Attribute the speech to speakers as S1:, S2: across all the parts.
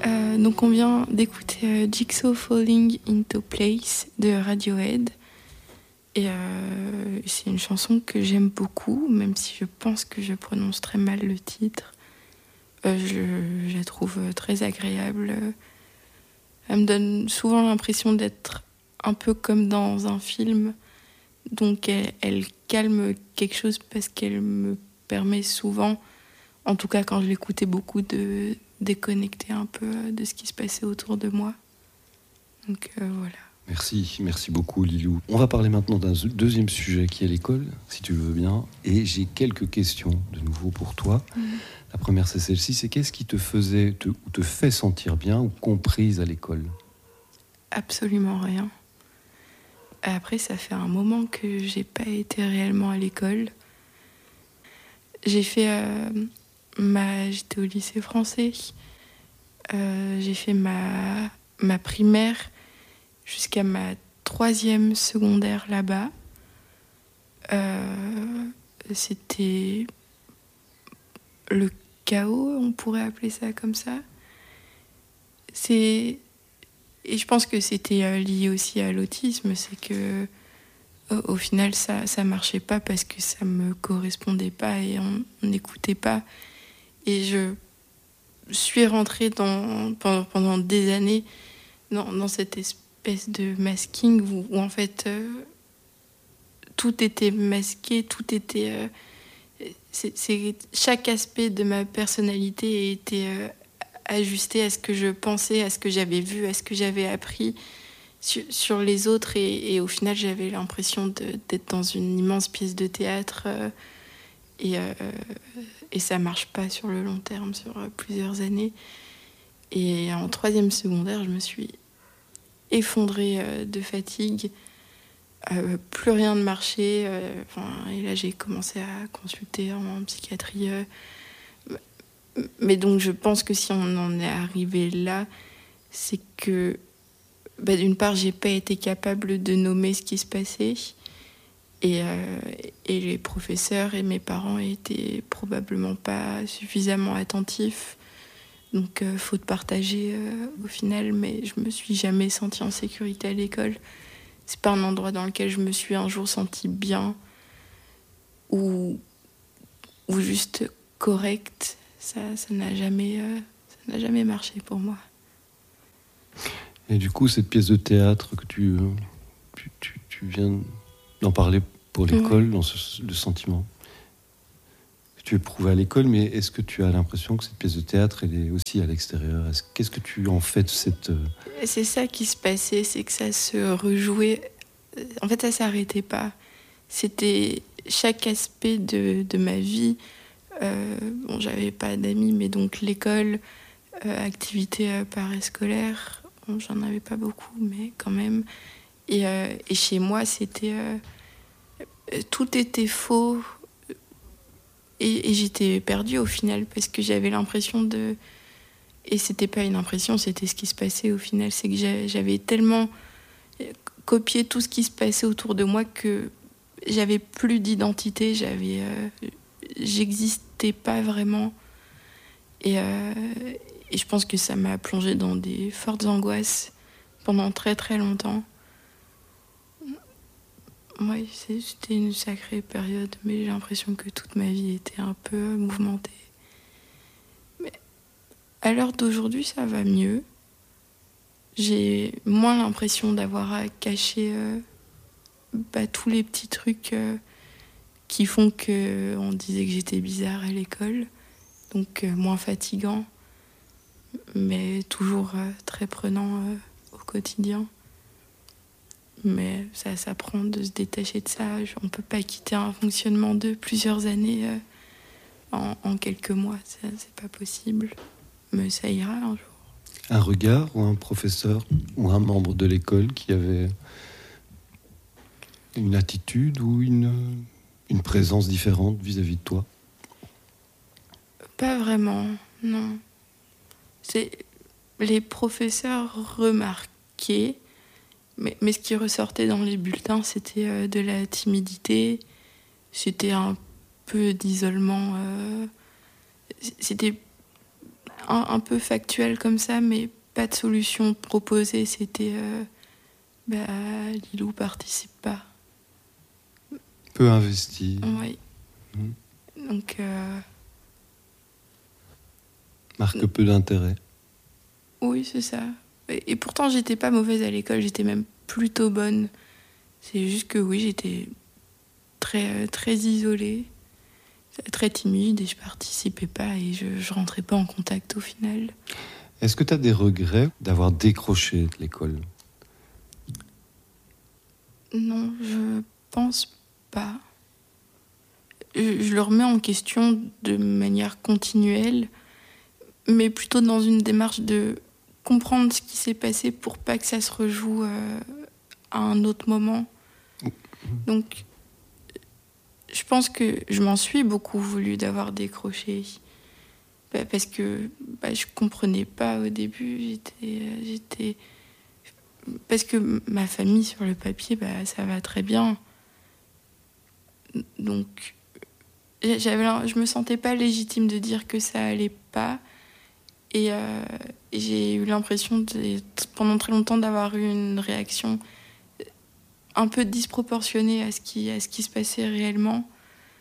S1: Donc on vient d'écouter Jigsaw Falling into Place de Radiohead. Et c'est une chanson que j'aime beaucoup, même si je pense que je prononce très mal le titre. Je la trouve très agréable. Elle me donne souvent l'impression d'être un peu comme dans un film. Donc elle calme quelque chose parce qu'elle me permet souvent, en tout cas quand je l'écoutais beaucoup, de déconnecter un peu de ce qui se passait autour de moi. Donc voilà.
S2: Merci beaucoup Lilou. On va parler maintenant d'un deuxième sujet qui est l'école, si tu veux bien. Et j'ai quelques questions de nouveau pour toi. La première c'est celle-ci, c'est qu'est-ce qui te fait sentir bien ou comprise à l'école ?
S1: Absolument rien. Après, ça fait un moment que j'ai pas été réellement à l'école. J'étais au lycée français. J'ai fait ma primaire jusqu'à ma 3e secondaire là-bas. C'était le chaos, on pourrait appeler ça comme ça. Et je pense que c'était lié aussi à l'autisme, c'est que au final ça marchait pas parce que ça me correspondait pas et on n'écoutait pas. Et je suis rentrée pendant des années dans cette espèce de masking où en fait tout était masqué, tout était chaque aspect de ma personnalité était ajusté à ce que je pensais, à ce que j'avais vu, à ce que j'avais appris sur les autres. Et au final, j'avais l'impression d'être dans une immense pièce de théâtre. Et ça marche pas sur le long terme, sur plusieurs années. Et en 3e secondaire, je me suis effondrée de fatigue. Plus rien ne marchait. Et là, j'ai commencé à consulter en psychiatrie. Mais donc, je pense que si on en est arrivé là, c'est que, d'une part, j'ai pas été capable de nommer ce qui se passait. Et les professeurs et mes parents étaient probablement pas suffisamment attentifs. Donc, faute partagée au final, mais je me suis jamais sentie en sécurité à l'école. C'est pas un endroit dans lequel je me suis un jour sentie bien ou juste correcte. Ça n'a jamais marché pour moi.
S2: Et du coup, cette pièce de théâtre que tu viens d'en parler pour l'école,
S1: Ouais.
S2: dans le sentiment que tu éprouvais à l'école, mais est-ce que tu as l'impression que cette pièce de théâtre, elle est aussi à l'extérieur ? Qu'est-ce que tu en fais de cette...
S1: C'est ça qui se passait, c'est que ça se rejouait. En fait, ça s'arrêtait pas. C'était chaque aspect de ma vie. J'avais pas d'amis, mais donc l'école, activités parascolaires, j'en avais pas beaucoup, mais quand même. Et chez moi, c'était tout était faux. Et j'étais perdue au final parce que j'avais l'impression de... Et c'était pas une impression, c'était ce qui se passait au final. C'est que j'avais tellement copié tout ce qui se passait autour de moi que j'avais plus d'identité, j'existais pas vraiment. Et je pense que ça m'a plongée dans des fortes angoisses pendant très très longtemps. Oui, c'était une sacrée période, mais j'ai l'impression que toute ma vie était un peu mouvementée. Mais à l'heure d'aujourd'hui, ça va mieux. J'ai moins l'impression d'avoir à cacher tous les petits trucs qui font qu'on disait que j'étais bizarre à l'école. Donc moins fatigant, mais toujours très prenant au quotidien. Mais ça s'apprend de se détacher de ça. On ne peut pas quitter un fonctionnement de plusieurs années en quelques mois. C'est pas possible. Mais ça ira un jour.
S2: Un regard ou un professeur ou un membre de l'école qui avait une attitude ou une présence différente vis-à-vis de toi ?
S1: Pas vraiment, non. Les professeurs remarquaient, mais ce qui ressortait dans les bulletins, c'était de la timidité, c'était un peu d'isolement, c'était un peu factuel comme ça, mais pas de solution proposée. C'était Lilou participe pas.
S2: Peu investi.
S1: Oui. Donc.
S2: Marque peu d'intérêt.
S1: Oui, c'est ça. Et pourtant, j'étais pas mauvaise à l'école, j'étais même plutôt bonne. C'est juste que oui, j'étais très isolée, très timide et je participais pas et je rentrais pas en contact au final.
S2: Est-ce que tu as des regrets d'avoir décroché de l'école ?
S1: Non, je pense pas. Je le remets en question de manière continuelle, mais plutôt dans une démarche de comprendre ce qui s'est passé pour pas que ça se rejoue à un autre moment. Donc, je pense que je m'en suis beaucoup voulu d'avoir décroché. Parce que je comprenais pas au début. Parce que ma famille, sur le papier, ça va très bien. Donc, je me sentais pas légitime de dire que ça allait pas. Et j'ai eu l'impression, pendant très longtemps, d'avoir eu une réaction un peu disproportionnée à ce qui se passait réellement.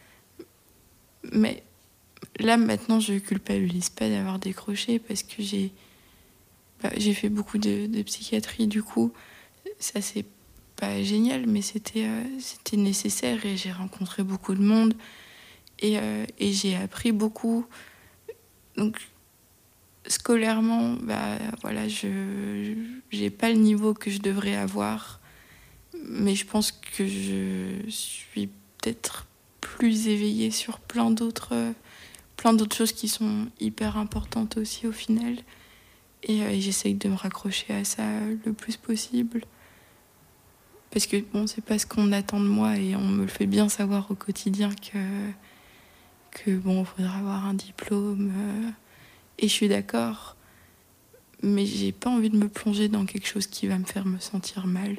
S1: Mais là, maintenant, je culpabilise pas d'avoir décroché parce que j'ai fait beaucoup de psychiatrie, du coup. Ça, c'est pas génial, mais c'était nécessaire et j'ai rencontré beaucoup de monde et j'ai appris beaucoup. Donc, scolairement, voilà, je j'ai pas le niveau que je devrais avoir, mais je pense que je suis peut-être plus éveillée sur plein d'autres choses qui sont hyper importantes aussi au final. Et j'essaye de me raccrocher à ça le plus possible. Parce que bon, c'est pas ce qu'on attend de moi et on me le fait bien savoir au quotidien que bon, il faudra avoir un diplôme. Et je suis d'accord. Mais j'ai pas envie de me plonger dans quelque chose qui va me faire me sentir mal.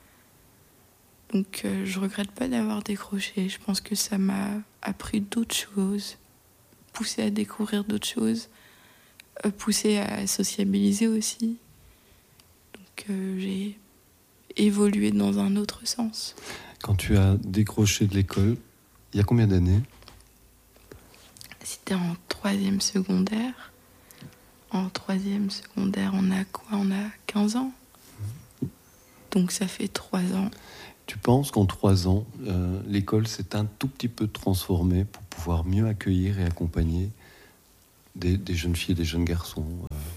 S1: Donc je regrette pas d'avoir décroché. Je pense que ça m'a appris d'autres choses, poussé à découvrir d'autres choses, poussé à sociabiliser aussi. Donc j'ai évolué dans un autre sens.
S2: Quand tu as décroché de l'école, il y a combien d'années ?
S1: C'était en 3e secondaire. En 3e secondaire, on a quoi ? On a 15 ans. Donc ça fait 3 ans.
S2: Tu penses qu'en 3 ans, l'école s'est un tout petit peu transformée pour pouvoir mieux accueillir et accompagner des jeunes filles et des jeunes garçons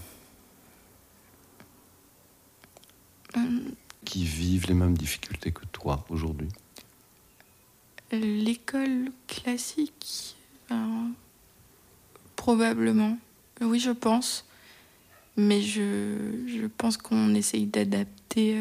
S2: qui vivent les mêmes difficultés que toi aujourd'hui ?
S1: L'école classique, probablement. Oui, je pense. Mais je pense qu'on essaye d'adapter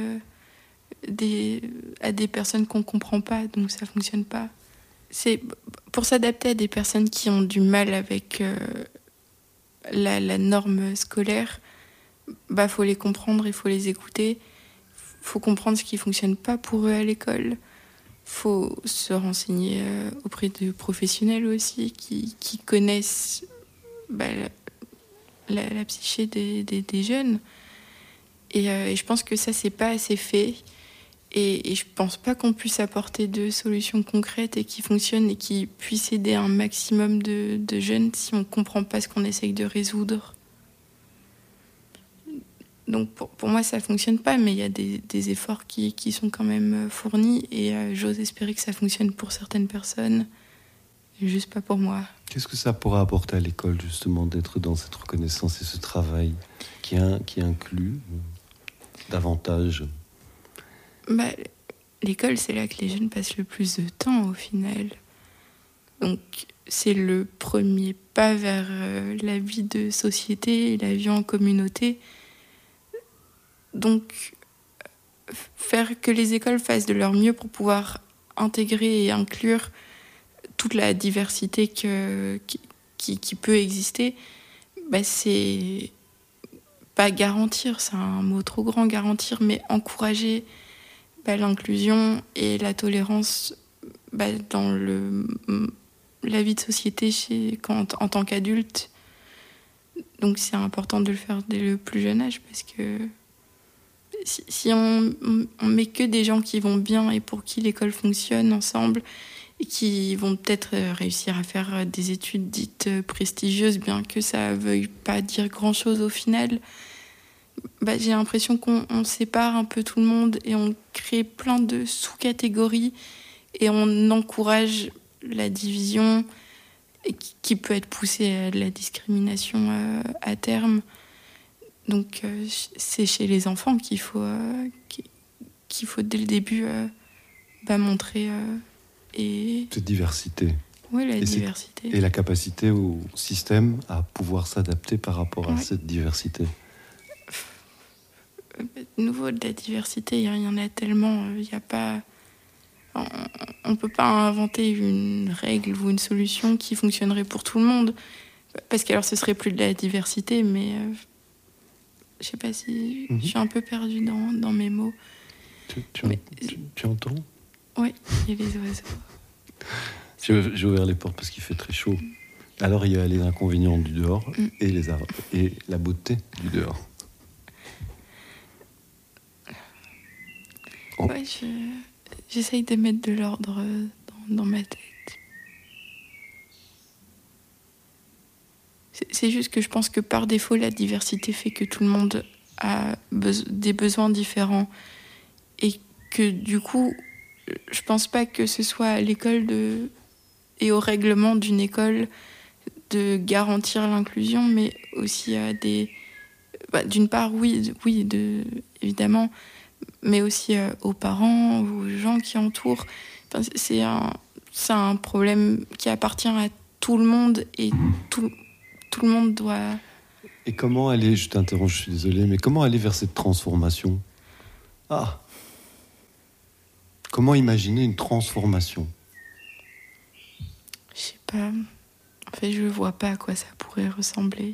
S1: à des personnes qu'on ne comprend pas, donc ça ne fonctionne pas. C'est pour s'adapter à des personnes qui ont du mal avec la norme scolaire, faut les comprendre, il faut les écouter, faut comprendre ce qui ne fonctionne pas pour eux à l'école. Faut se renseigner auprès de professionnels aussi qui connaissent la psyché des jeunes. Et je pense que ça, c'est pas assez fait. Et je pense pas qu'on puisse apporter de solutions concrètes et qui fonctionnent et qui puissent aider un maximum de jeunes si on comprend pas ce qu'on essaye de résoudre. Donc pour moi, ça fonctionne pas, mais il y a des efforts qui sont quand même fournis et j'ose espérer que ça fonctionne pour certaines personnes, juste pas pour moi.
S2: Qu'est-ce que ça pourra apporter à l'école, justement, d'être dans cette reconnaissance et ce travail qui inclut davantage ?
S1: L'école, c'est là que les jeunes passent le plus de temps, au final. Donc, c'est le premier pas vers la vie de société et la vie en communauté. Donc, faire que les écoles fassent de leur mieux pour pouvoir intégrer et inclure toute la diversité qui peut exister, c'est pas garantir, c'est un mot trop grand, garantir, mais encourager l'inclusion et la tolérance dans la vie de société en tant qu'adulte. Donc c'est important de le faire dès le plus jeune âge, parce que si on met que des gens qui vont bien et pour qui l'école fonctionne ensemble, et qui vont peut-être réussir à faire des études dites prestigieuses, bien que ça veuille pas dire grand-chose au final, j'ai l'impression qu'on sépare un peu tout le monde et on crée plein de sous-catégories et on encourage la division qui peut être poussée à de la discrimination à terme. Donc c'est chez les enfants qu'il faut dès le début montrer
S2: cette diversité.
S1: Oui, la diversité.
S2: Et la capacité au système à pouvoir s'adapter par rapport à cette diversité.
S1: De nouveau, de la diversité, il y en a tellement. Il y a pas... On ne peut pas inventer une règle ou une solution qui fonctionnerait pour tout le monde. Parce qu'alors ce serait plus de la diversité, mais je sais pas si... Je suis un peu perdue dans mes mots.
S2: Tu entends ?
S1: Oui, il y a les oiseaux.
S2: J'ai ouvert les portes parce qu'il fait très chaud. Alors il y a les inconvénients du dehors et la beauté du dehors. Oh.
S1: Ouais, j'essaye de mettre de l'ordre dans ma tête. C'est juste que je pense que par défaut, la diversité fait que tout le monde a des besoins différents. Et que du coup, je pense pas que ce soit à l'école et au règlement d'une école de garantir l'inclusion, mais aussi à d'une part, oui, évidemment, mais aussi aux parents, aux gens qui entourent. Enfin, c'est un problème qui appartient à tout le monde et tout le monde doit...
S2: Et comment aller, je t'interromps, je suis désolé, mais comment aller vers cette transformation ? Comment imaginer une transformation ?
S1: Je sais pas. En fait, je vois pas à quoi ça pourrait ressembler.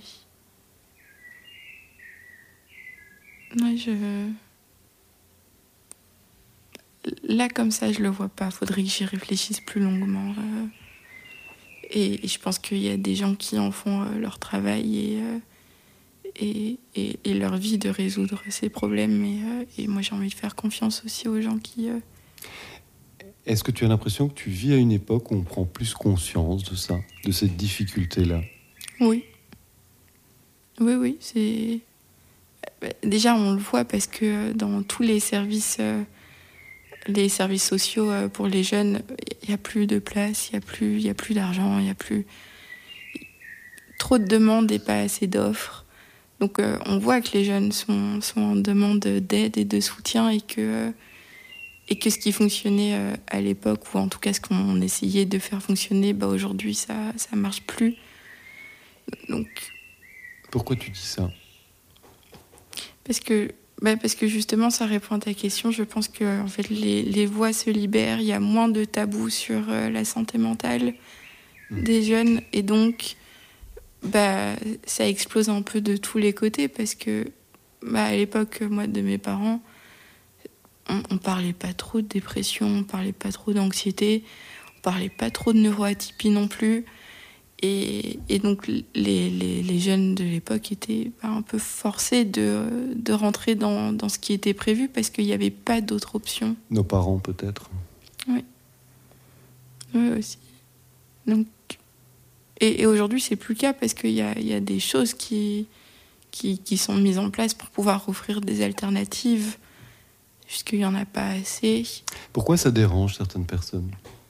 S1: Là, comme ça, je le vois pas. Faudrait que j'y réfléchisse plus longuement. Et je pense qu'il y a des gens qui en font leur travail et leur vie de résoudre ces problèmes. Et moi, j'ai envie de faire confiance aussi aux gens qui...
S2: Est-ce que tu as l'impression que tu vis à une époque où on prend plus conscience de ça, de cette difficulté-là ?
S1: Oui. Oui, c'est... Déjà, on le voit parce que dans tous les services sociaux pour les jeunes, il n'y a plus de place, il y a plus d'argent, il y a plus trop de demandes et pas assez d'offres. Donc on voit que les jeunes sont en demande d'aide et de soutien et que ce qui fonctionnait à l'époque, ou en tout cas ce qu'on essayait de faire fonctionner, aujourd'hui ça marche plus. Donc...
S2: Pourquoi tu dis ça ?
S1: Parce que justement, ça répond à ta question. Je pense que en fait, les voix se libèrent. Il y a moins de tabous sur la santé mentale des jeunes. Et donc, ça explose un peu de tous les côtés. Parce que à l'époque, moi, de mes parents, on parlait pas trop de dépression, on parlait pas trop d'anxiété, on parlait pas trop de neuroatypie non plus. Et donc les jeunes de l'époque étaient un peu forcés de rentrer dans ce qui était prévu parce qu'il n'y avait pas d'autre option.
S2: Nos parents peut-être.
S1: Oui aussi. Donc, et aujourd'hui c'est plus le cas parce qu'il y a des choses qui sont mises en place pour pouvoir offrir des alternatives, juste qu'il n'y en a pas assez.
S2: Pourquoi ça dérange certaines personnes ?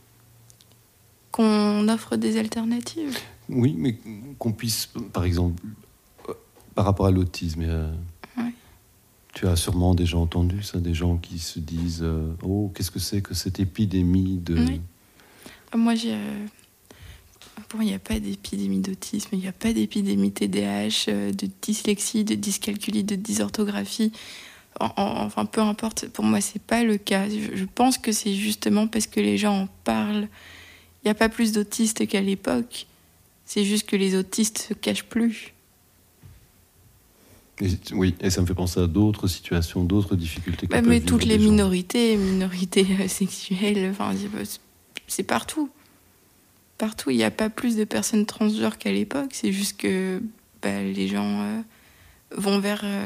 S1: Qu'on offre des alternatives.
S2: Oui, mais qu'on puisse, par exemple, par rapport à l'autisme, tu as sûrement déjà entendu ça, des gens qui se disent « Oh, qu'est-ce que c'est que cette épidémie de... »
S1: Oui. Moi, Bon, il n'y a pas d'épidémie d'autisme, il n'y a pas d'épidémie TDAH, de dyslexie, de dyscalculie, de dysorthographie. Enfin, peu importe, pour moi, c'est pas le cas. Je pense que c'est justement parce que les gens en parlent. Il n'y a pas plus d'autistes qu'à l'époque. C'est juste que les autistes se cachent plus.
S2: Oui, et ça me fait penser à d'autres situations, d'autres difficultés.
S1: Mais toutes les minorités sexuelles, c'est partout. Partout, il n'y a pas plus de personnes transgenres qu'à l'époque. C'est juste que les gens vont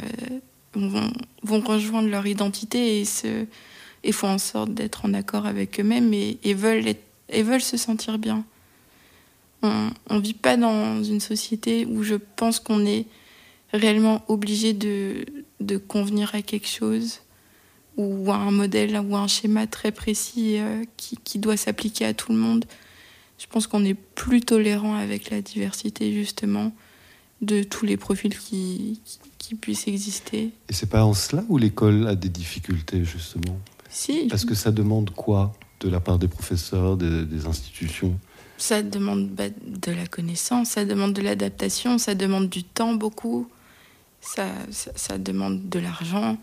S1: rejoindre leur identité et font en sorte d'être en accord avec eux-mêmes et veulent se sentir bien. On ne vit pas dans une société où je pense qu'on est réellement obligé de convenir à quelque chose ou à un modèle ou à un schéma très précis qui doit s'appliquer à tout le monde. Je pense qu'on est plus tolérant avec la diversité, justement, de tous les profils qui puissent exister.
S2: Et c'est pas en cela où l'école a des difficultés, justement?
S1: Si.
S2: Parce que ça demande quoi de la part des professeurs, des institutions?
S1: Ça demande de la connaissance, ça demande de l'adaptation, ça demande du temps beaucoup, ça demande de l'argent,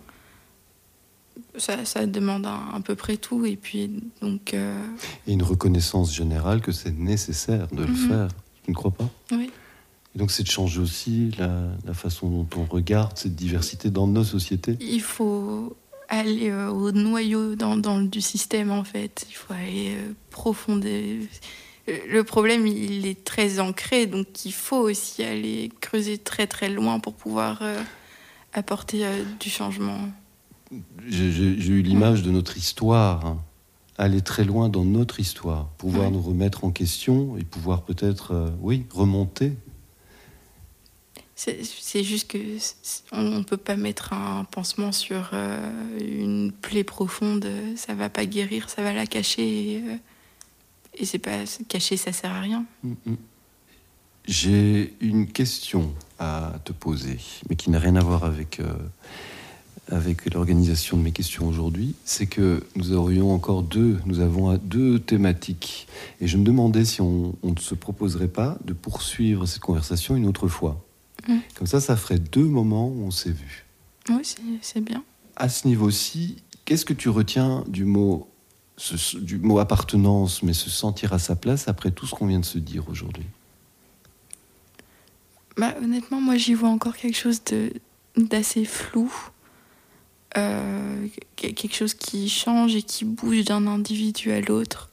S1: ça demande à peu près tout. Et puis, donc...
S2: Et une reconnaissance générale que c'est nécessaire de le faire, tu ne crois pas?
S1: Oui.
S2: Et donc c'est de changer aussi la façon dont on regarde cette diversité dans nos sociétés?
S1: Il faut aller au noyau du système, en fait. Il faut aller profondément. Le problème, il est très ancré, donc il faut aussi aller creuser très très loin pour pouvoir apporter du changement.
S2: J'ai eu l'image de notre histoire, hein. Aller très loin dans notre histoire, pouvoir nous remettre en question et pouvoir peut-être, remonter.
S1: C'est juste que on ne peut pas mettre un pansement sur une plaie profonde, ça va pas guérir, ça va la cacher. Et c'est pas cacher, ça sert à rien.
S2: J'ai une question à te poser, mais qui n'a rien à voir avec l'organisation de mes questions aujourd'hui. C'est que nous avons deux thématiques. Et je me demandais si on ne se proposerait pas de poursuivre cette conversation une autre fois. Comme ça ferait 2 moments où on s'est vu.
S1: Oui, c'est bien.
S2: À ce niveau-ci, qu'est-ce que tu retiens du mot appartenance, mais se sentir à sa place après tout ce qu'on vient de se dire aujourd'hui?
S1: Honnêtement, moi, j'y vois encore quelque chose d'assez flou. Quelque chose qui change et qui bouge d'un individu à l'autre.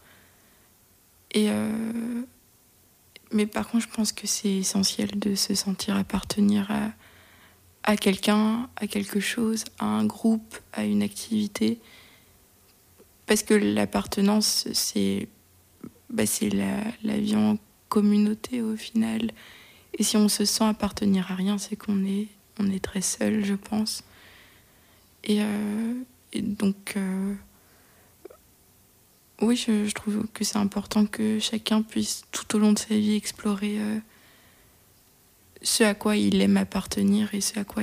S1: Mais par contre, je pense que c'est essentiel de se sentir appartenir à quelqu'un, à quelque chose, à un groupe, à une activité. Parce que l'appartenance, c'est la vie en communauté au final. Et si on se sent appartenir à rien, c'est qu'on est très seul, je pense. Et donc, oui, je trouve que c'est important que chacun puisse tout au long de sa vie explorer ce à quoi il aime appartenir et ce à quoi